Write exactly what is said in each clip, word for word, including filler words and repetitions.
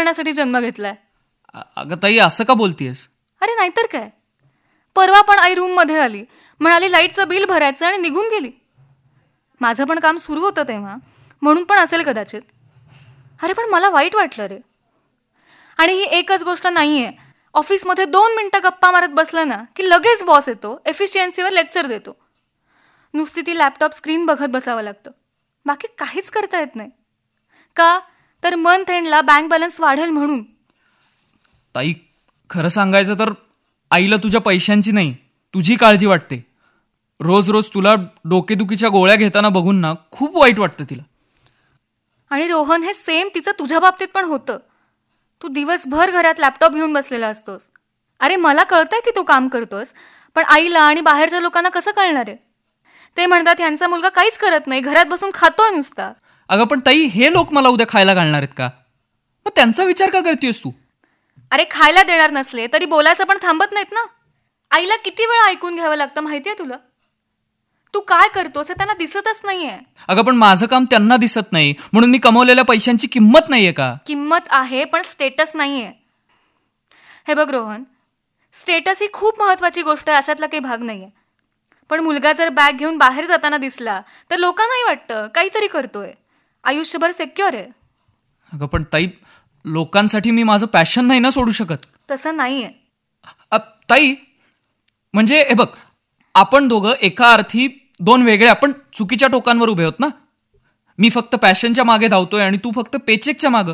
करण्यासाठी जन्म घेतलाय. अगं ताई, असं का बोलतेस? अरे नाहीतर काय. परवा पण आई रूम मध्ये आली, म्हणाली लाईटचं बिल भरायचं आणि निघून गेली. माझं पण काम सुरू होतं तेव्हा, म्हणून पण असेल कदाचित. अरे पण मला वाईट वाटलं रे. आणि ही एकच गोष्ट नाहीये. ऑफिसमध्ये दोन मिनिटं गप्पा मारत बसलं ना की लगेच बॉस येतो, एफिशियन्सीवर लेक्चर देतो. नुसती ती लॅपटॉप स्क्रीन बघत बसावं लागतं, बाकी काहीच करता येत नाही. का तर मंथ एंडला बँक बॅलन्स वाढेल म्हणून. ताई, खरं सांगायचं तर आईला तुझ्या पैशांची नाही, तुझी काळजी वाटते. रोज रोज तुला डोकेदुखीच्या गोळ्या घेताना बघून ना खूप वाईट वाटतं तिला. आणि रोहन, हे सेम तिचं तुझ्या बाबतीत पण होतं. तू दिवसभर घरात लॅपटॉप घेऊन बसलेला असतोस. अरे मला कळतंय की तू काम करतोस, पण आईला आणि बाहेरच्या लोकांना कसं कळणार आहे? ते म्हणतात यांचा मुलगा काहीच करत नाही, घरात बसून खातोय नुसता. अगं पण ताई, हे लोक मला उद्या खायला घालणार आहेत का? मग त्यांचा विचार का करतेस तू? अरे खायला देणार नसले तरी बोलायचं पण थांबत नाहीत ना. आईला किती वेळा ऐकून घ्यावं लागतं माहितीये तुला? तू काय करतोस हे त्यांना दिसतच नाहीये. अगं पण माझं काम त्यांना दिसत नाही म्हणून मी कमवलेल्या पैशांची किंमत नाहीये का? किंमत आहे, पण स्टेटस नाहीये. हे बघ रोहन, स्टेटस ही खूप महत्वाची गोष्ट आहे, अशातला काही भाग नाहीये. पण मुलगा जर बॅग घेऊन बाहेर जाताना दिसला तर लोकांनाही वाटतं काहीतरी करतोय, आयुष्यभर सेक्युअर आहे. अगं पण ताई, लोकांसाठी मी माझं पॅशन नाही ना सोडू शकत. तसं नाहीये ताई. म्हणजे हे बघ, आपण दोघं एका अर्थी दोन वेगळे, आपण चुकीच्या टोकांवर उभे होत ना. मी फक्त पॅशनच्या मागे धावतोय आणि तू फक्त पेचेकच्या मागं.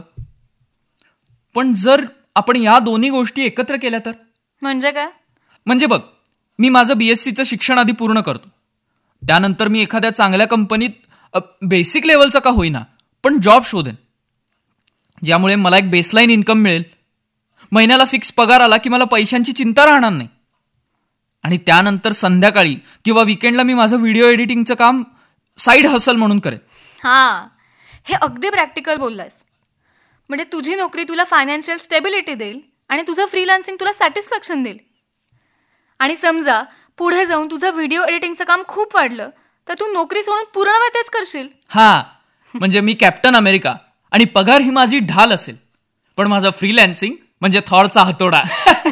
पण जर आपण या दोन्ही गोष्टी एकत्र केल्या तर? म्हणजे काय? म्हणजे बघ, मी माझं बीएससीचं शिक्षण आधी पूर्ण करतो, त्यानंतर मी एखाद्या चांगल्या कंपनीत बेसिक लेवलचा का होईना पण जॉब शोधेन, ज्यामुळे मला एक बेसलाईन इन्कम मिळेल. महिन्याला फिक्स पगार आला की मला पैशांची चिंता राहणार नाही. आणि त्यानंतर संध्याकाळी किंवा विकेंडला मी माझं व्हिडिओ एडिटिंगचं काम साईड हसल म्हणून करेन. हां, हे अगदी प्रॅक्टिकल बोललास. म्हणजे तुझी नोकरी तुला फायनान्शियल स्टेबिलिटी देईल आणि तुझं फ्रीलान्सिंग तुला सॅटिस्फॅक्शन देईल. आणि समजा पुढे जाऊन तुझं व्हिडिओ एडिटिंगचं काम खूप वाढलं तर तू नोकरी सोडून पूर्ण वेळ तेच करशील. हां, म्हणजे मी कॅप्टन अमेरिका आणि पगार ही माझी ढाल असेल, पण माझं फ्रीलान्सिंग म्हणजे थॉरचा हातोडा.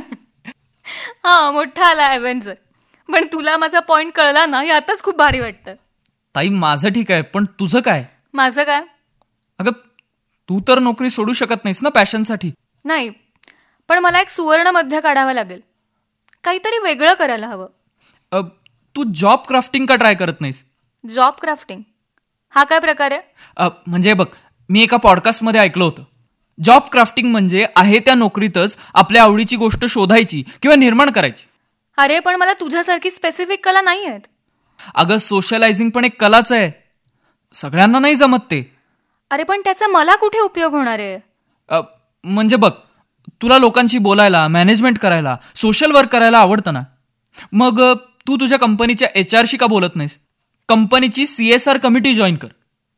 हा, मोठा आला ॲव्हेंजर. पण तुला माझा पॉइंट कळला ना, यातच खूप भारी वाटतं. ताई, माझं ठीक आहे, पण तुझं काय? माझं काय? अगं, तू तर नोकरी सोडू शकत नाहीस ना पॅशनसाठी. नाही, पण मला एक सुवर्ण मध्य काढावं लागेल. काहीतरी वेगळं करायला हवं. तू जॉब क्राफ्टिंग का ट्राय करत नाहीस? जॉब क्राफ्टिंग हा काय प्रकार आहे? म्हणजे बघ, मी एका पॉडकास्टमध्ये ऐकलं होतं, जॉब क्राफ्टिंग म्हणजे आहे त्या नोकरीतच आपल्या आवडीची गोष्ट शोधायची किंवा निर्माण करायची. अरे पण मला तुझ्यासारखी स्पेसिफिक कला नाही आहेत. अगं, सोशलायझिंग पण एक कलाच आहे, सगळ्यांना नाही जमत ते. अरे पण त्याचा मला कुठे उपयोग होणार आहे? म्हणजे बघ, तुला लोकांशी बोलायला, मॅनेजमेंट करायला, सोशल वर्क करायला आवडतं ना. मग तू तुझ्या कंपनीच्या एच आरशी का बोलत नाहीस? कंपनीची सीएसआर कमिटी जॉईन कर.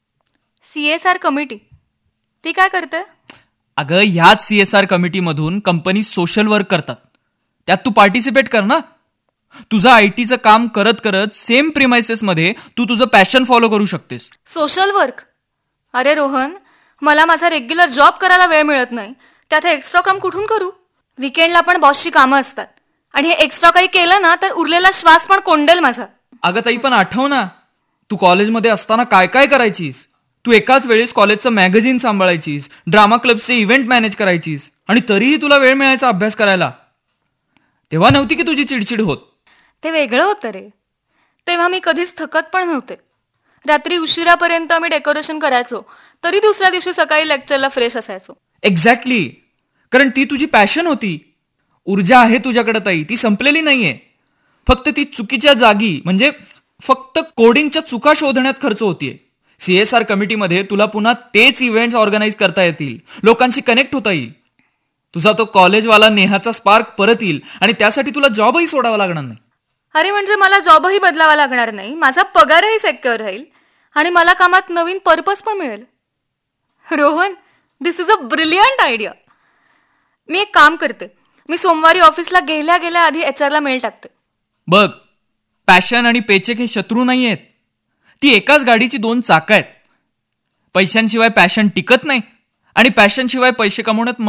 सीएसआर कमिटी ती काय करते? अगं, ह्याच सीएसआर कमिटीमधून कंपनी सोशल वर्क करतात, त्यात तू पार्टिसिपेट कर ना. तुझं आयटीचं काम करत करत सेम प्रिमाइसेस मध्ये तू तुझं पॅशन फॉलो करू शकतेस. Social work? अरे रोहन, मला माझा रेग्युलर जॉब करायला वेळ मिळत नाही, त्यात हे एक्स्ट्रा काम कुठून करू? विकेंडला पण बॉसची कामं असतात आणि हे एक्स्ट्रा काही केलं ना तर उरलेला श्वास पण कोंडेल माझा. अगं ताई, पण आठव ना, तू कॉलेजमध्ये असताना काय काय करायचीस. तू एकाच वेळेस कॉलेजचं मॅगझिन सांभाळायचीस, ड्रामा क्लबचे इव्हेंट मॅनेज करायचीस, आणि तरीही तुला वेळ मिळायचा अभ्यास करायला. तेव्हा नव्हती की तुझी चिडचिड होत? ते वेगळं होतं रे. तेव्हा मी कधीच थकत पण नव्हते. रात्री उशिरापर्यंत मी डेकोरेशन करायचो, तरी दुसऱ्या दिवशी सकाळी लेक्चरला फ्रेश असायचो. एक्झॅक्टली, कारण ती तुझी पॅशन होती. ऊर्जा आहे तुझ्याकडे ताई, ती संपलेली नाहीये. फक्त ती चुकीच्या जागी, म्हणजे फक्त कोडिंगच्या चुका शोधण्यात खर्च होतीये. सीएसआर कमिटीमध्ये तुला पुन्हा तेच इव्हेंट्स ऑर्गनाईज करता येतील, लोकांशी कनेक्ट होता येईल. तुझा तो कॉलेजवाला नेहाचा स्पार्क परत येईल आणि त्यासाठी तुला जॉबही सोडावा लागणार नाही. अरे म्हणजे मला जॉबही बदलावा लागणार नाही, माझा पगारही सेक्युअर राहील आणि मला कामात नवीन पर्पज पण मिळेल. रोहन, दिस इज अ ब्रिलियंट आयडिया. मी एक काम करते, मी सोमवारी ऑफिसला गेल्या गेल्या आधी एचआरला मेल टाकते. बघ, पॅशन आणि पेचेक हे शत्रू नाही आहेत, ती एकाच गाडीची दोन चाकं आहेत. पैशांशिवाय पॅशन टिकत नाही आणि पॅशनशिवाय पैसे कमवण्यात